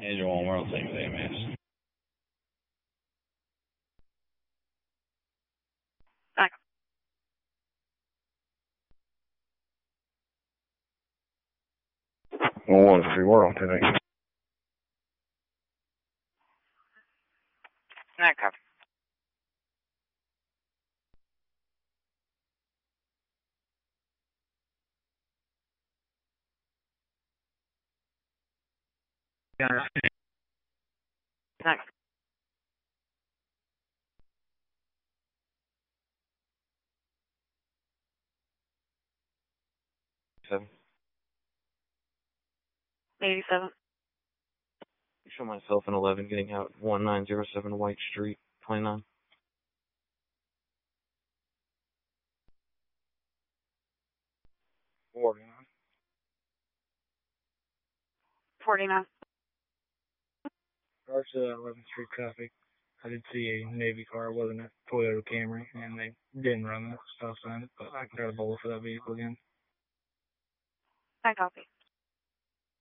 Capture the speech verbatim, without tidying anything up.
Angel One World, same with A M S. Back. Well, one for free world today. Alright, copy. Next. Seven. eighty-seven. Show myself in eleven, getting out one nine zero seven White Street, twenty-nine. forty-nine. forty-nine. Cars to eleventh Street traffic. I did see a Navy car. It wasn't a Toyota Camry, and they didn't run the stop sign, but I can try to bowl for that vehicle again. I copy.